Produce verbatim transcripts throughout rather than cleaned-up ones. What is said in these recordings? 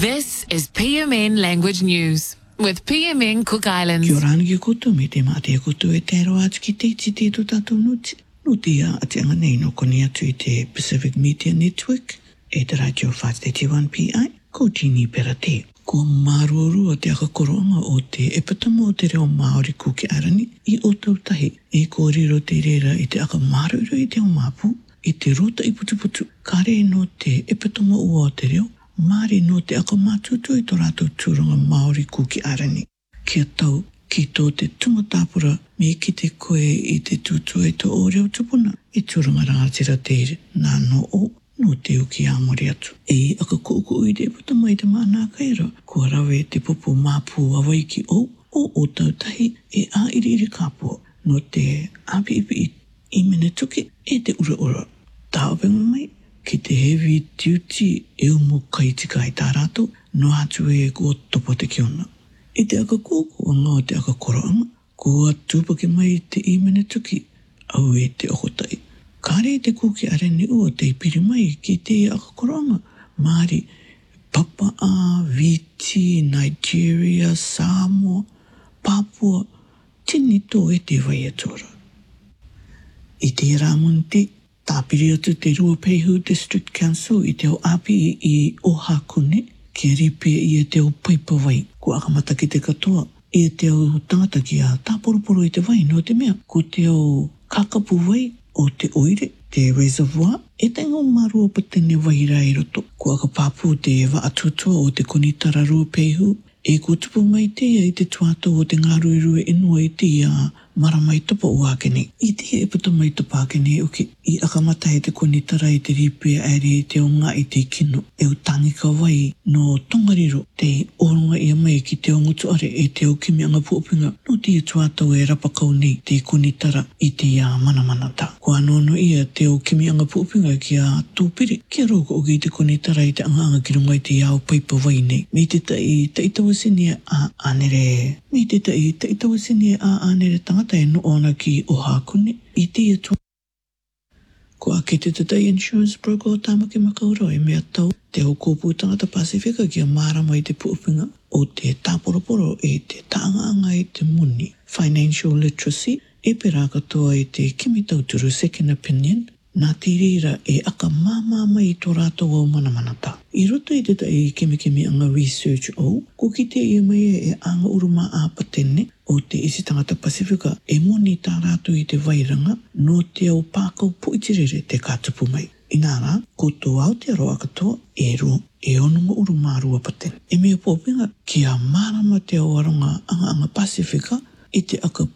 This is P M N Language News with P M N Cook Islands. Kia ora ki kutu me te mā te kutu e te aroa atu ki te iti te tu tātou nuti. Nuti a ati anga nei no koni atu i te Pacific Media Network e te Radio five thirty-one P I. Ko tini pera te. Ko marurua te aka koronga o te epatama o te reo Māori Kuki Arani i o tautahi e ko riro te reira i te aka maruru i te o māpu i te rota i putu putu. Kare no te epatama ua o te reo Māori no te aka mātutu i tō rātou tūranga Māori Kuki Arani. Kia tau ki tō te tumatāpura me ki te koe i te tūtu e tō o reo tupuna i tūranga rangatira te nā no o no te uki āmori atu. E aka kōku i te epatama i te mānā kaira kua rawe te popo māpū awai ki o o o tautahi e ā iri iri kāpua no te api ipi i, i mene tuki e te ura ura. Tāwenga mai ki te heavy duty e umo kaitika i tā rātou, no atu e kua topo te kiona. I te aka kōku anga o te aka koroanga, kua tūpake mai te i mene tuki, au e te okotai. Kāre te Kuki Arani ua te piri mai ki te aka koroanga, Māori, Papua, Viti, Nigeria, Samoa, Papua, tini tō e te vai atora. I te rāmunti, tāpiri atu te Ruapehu District Council i te o api i Ohakune, ki ripe i te o Paipawai, ko akamata ki te katoa, i te o tangata ki a tāporoporo i te vai no te mea, ko te o Kakapuwai o te oire, te reservoir, e tengo marua patene waira i roto, ko akapāpū te waatutua o te konitara Ruapehu, e ko tupu mai te i te tuato o te ngāruirue inua i te a maramai topa o ākene. I te e puta mai topa ākene uki i akamata e te konitara i te ripe aere i te onga i te kino. E o tangika wai no tongariro te oronga ia mai ki te o ngutu are e te o kimi anga puopinga no te tuato e rapakau nei te konitara i te a manamanata. Ko anono ia te o kimi anga puopinga ki a tūpiri ki a roko o ki te konitara i te anga anga ki runga i te ao paipa wai nei. Me te tai tai tawasini a anere. Me te tai tai tawasini a anere tangata e no ona ki Ohakune i te atua. Ko ake te tatai insurance broker o Tāmaki Makaurau e mea tau te o kōpū tangata Pasifika ki a marama i te puupinga o te tāporoporo e te tānganga i te muni. Financial literacy e pera katoa i te kimi tauturu second opinion nā te rira e aka māmāma i tō rātou au manamanata. I roto i te tai kimi kimi anga research o, ko ki te ia mai e anga uruma a patene o te isi tangata Pasifika e moni tā rātou i te vairanga no te au pākau puitirere te kātupu mai. I nāra, ko tō Aotearoa katoa e ro e onunga uruma rua patene. E mea pōpinga ki a marama te au aronga anga anga Pasifika i te aka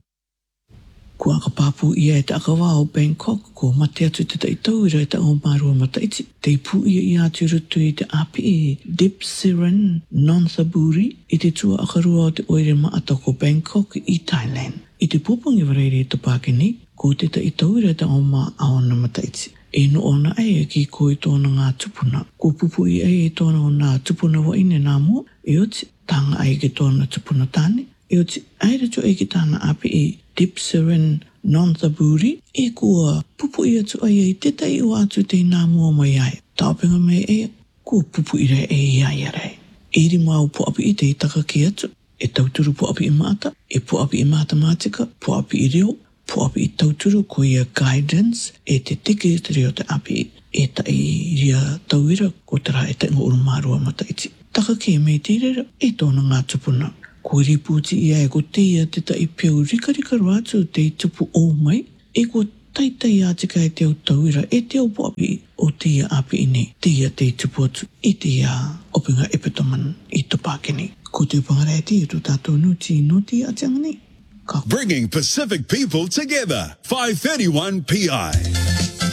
ko aka pāpū ia e te aka wā o Bangkok, ko mate atu te tai tauira e te au mārua mataiti. Te pū ia i atu rutu i te api i Dipsiran Nonthaburi i te tua akarua o te oire maata ko Bangkok i Thailand. I te pūpungi wareire i te Pākeni, ko te tai tauira e te au mā aona mataiti. E no ona ai e ki ko i tōna ngā tupuna. Ko pupu i ai e tōna o ngā tupuna wa ine nā mua, e oti tanga ai ki tōna tupuna tāne, e oti aere tu ai ki tāna api i Dipsiran Nonthaburi e kua pupu i atu ai ai te tai o atu te nā mua mai ai. Tāpinga mai e, kua pupu i rei e i ai a rei. E ri mau po api i te i taka ki atu, e tauturu po api i mata, e po api i mathematika, po api i reo, po api i tauturu ko ia guidance, e te teke te reo te api, e ta i ria tauira ko te rā e te ngā urumārua mataiti. Taka ki e mei tīrera, e tōna ngā tupuna. Ko riputi ia e ko te ia te tai piau rikarika rātu te tupu o mai, e ko taitai ātika e te o tauira, e te o poapi o te ia api ine, te ia te tupu atu, e te ia opinga epitaman i te Pākeni. Ko te pangareti i tu tātou nuti noti a tiangani. Bringing Pacific people together. five thirty-one P I.